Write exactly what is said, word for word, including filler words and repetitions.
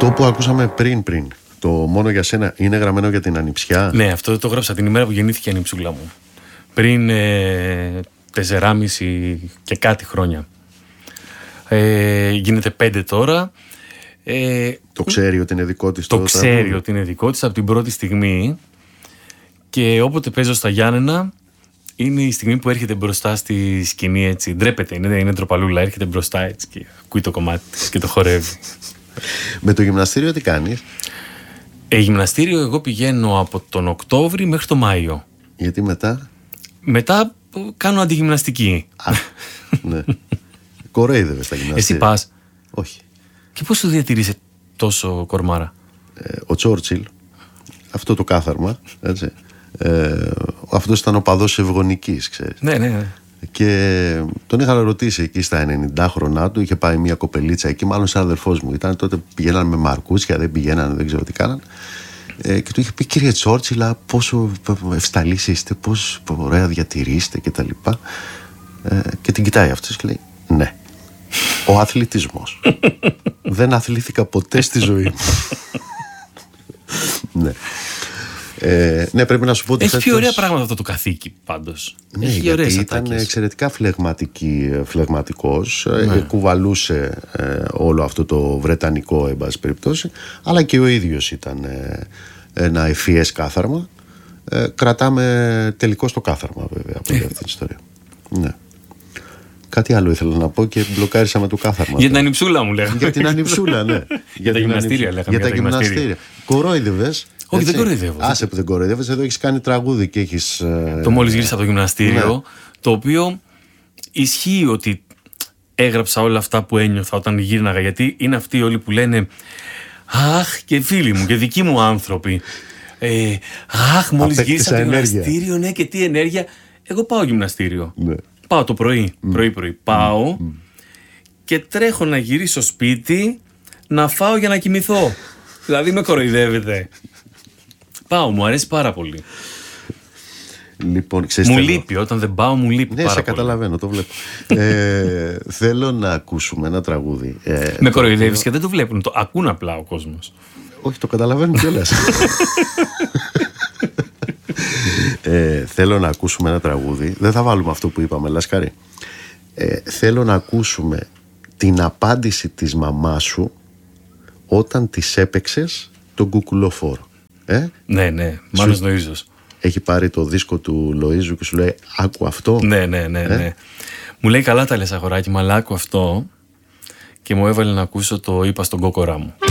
Αυτό που ακούσαμε πριν πριν, το μόνο για σένα, είναι γραμμένο για την ανιψιά? Ναι, αυτό το γράψα την ημέρα που γεννήθηκε η ανιψούλα μου. Πριν ε, τεσσεράμιση και κάτι χρόνια. Ε, γίνεται πέντε τώρα. Ε, το ξέρει ότι είναι δικό της? Το, το ξέρει τραγούδι. Ότι είναι δικό της από την πρώτη στιγμή. Και όποτε παίζω στα Γιάννενα, είναι η στιγμή που έρχεται μπροστά στη σκηνή, έτσι. Ντρέπεται, είναι, είναι ντροπαλούλα, έρχεται μπροστά έτσι και ακούει το κομμάτι της και το χορεύει. Με το γυμναστήριο τι κάνεις? Ε, γυμναστήριο εγώ πηγαίνω από τον Οκτώβρη μέχρι τον Μάιο. Γιατί μετά? Μετά κάνω αντιγυμναστική. Α, ναι. Κορέιδευες τα γυμναστήρια. Εσύ πας? Όχι. Και πώς το διατηρείσαι τόσο κορμάρα? Ε, ο Τσόρτσιλ, αυτό το κάθαρμα, έτσι. Ε, αυτός ήταν ο παδός Ευγονικής, ξέρεις. Ναι, ναι, ναι. Και τον είχα ρωτήσει εκεί στα ενενήντα χρονά του, είχε πάει μια κοπελίτσα εκεί, μάλλον σαν αδερφός μου ήταν, τότε πηγαίναν με μαρκούτσια, δεν πηγαίναν, δεν ξέρω τι κάναν. Ε, και του είχε πει, κύριε Τσόρτσιλα, πόσο ευσταλείς είστε, πόσο ωραία διατηρείστε και τα λοιπά. Ε, και την κοιτάει αυτός και λέει, ναι, ο αθλητισμός. Δεν αθλήθηκα ποτέ στη ζωή μου. Ναι. Ε, ναι, πρέπει να σου πω ότι έχει πιο ωραία πράγματα αυτό το καθήκη πάντως. Ναι, έχει γιατί ωραίες ήταν ατάκες. εξαιρετικά φλεγματικός, ναι. ε, κουβαλούσε ε, όλο αυτό το βρετανικό, εν πάση περιπτώσει, αλλά και ο ίδιος ήταν ε, ένα ευφυές κάθαρμα. Ε, κρατάμε τελικώς το κάθαρμα, βέβαια, από αυτή την ιστορία. Ναι. Κάτι άλλο ήθελα να πω και μπλοκάρισα με το κάθαρμα. Για την ανιψούλα μου λέγαμε. Για την ανιψούλα, ναι. Για τα γυμναστήρια λέγαμε. Για τα γυμναστήρια. Κορόιδευες? Όχι, δεν κοροϊδεύω. Άσε που δεν κοροϊδεύεις, εδώ έχεις κάνει τραγούδι και έχεις... Το μόλις γύρισα από το γυμναστήριο, ναι. Το οποίο ισχύει ότι έγραψα όλα αυτά που ένιωθα όταν γύρναγα, γιατί είναι αυτοί όλοι που λένε αχ, και φίλοι μου και δικοί μου άνθρωποι, ε, αχ, μόλις γύρισα από το γυμναστήριο, ναι, και τι ενέργεια. Εγώ πάω γυμναστήριο. Ναι. Πάω το πρωί, mm. πρωί-πρωί. Πάω mm. και τρέχω να γυρίσω σπίτι να φάω για να κοιμηθώ. Δηλαδή με κοροϊδεύετε. Πάω, μου αρέσει πάρα πολύ. Λοιπόν, ξέρεις, μου θέλω... λείπει, όταν δεν πάω μου λείπει ναι, πάρα σε πολύ. Καταλαβαίνω, το βλέπω. ε, θέλω να ακούσουμε ένα τραγούδι. Ε, με κοροϊδεύεις και δεν το βλέπουν, το ακούν απλά ο κόσμος. Όχι, το καταλαβαίνουν κιόλας. ε, θέλω να ακούσουμε ένα τραγούδι. Δεν θα βάλουμε αυτό που είπαμε, Λασκαρή. Ε, θέλω να ακούσουμε την απάντηση της μαμάς σου όταν της έπαιξες τον κουκουλοφόρο. Ε? Ναι, ναι, Μάνος Νοΐζος. Έχει πάρει το δίσκο του Λοΐζου και σου λέει άκου αυτό. Ναι, ναι, ναι, ναι. Ε? Μου λέει καλά τα λες αγοράκι μου, αλλά άκου αυτό. Και μου έβαλε να ακούσω το είπα στον κόκορά μου.